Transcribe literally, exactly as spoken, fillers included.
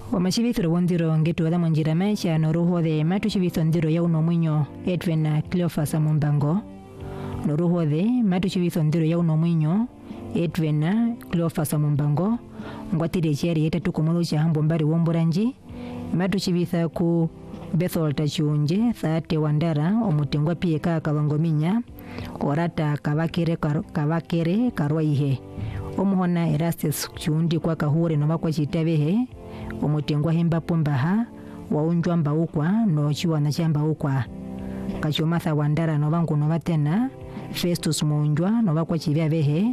Wamachibithiro wondiro ngetu wada mwanjira maisha noruho de matu chibitho ndiro ya uno mwinyo Edwin na Cleophas Mumbango. Noruho de matu chibitho ndiro ya uno mwinyo Edwin na Cleophas Mumbango. Ngwatire cheri yeta tukumulu cha hambo mbari womboranji. Matu chibitha ku Bethel Tachunje, Thate Wandara, omutengwa pie ka kalongominya, orata kabakere kar, kabakere karwaihe. Omuhona Erastus chundi kwa kahure no bakwa chitabehe, omutengwa hemba pombaha, waunjwa mbaukwa no chiwa na chamba ukwa. Kachomatha Wandara no bangu no batena, Festus Munjwa no bakwa chibia behe.